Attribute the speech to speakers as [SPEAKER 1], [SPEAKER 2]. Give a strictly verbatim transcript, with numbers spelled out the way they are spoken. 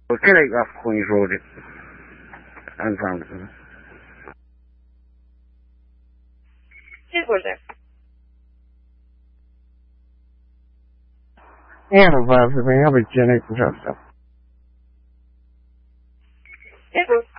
[SPEAKER 1] Quelle afro in jodi? Ensemble.
[SPEAKER 2] Siz burada.
[SPEAKER 1] Eno vazi, bem, eu vou dizer, né, que já está.
[SPEAKER 2] Siz burada.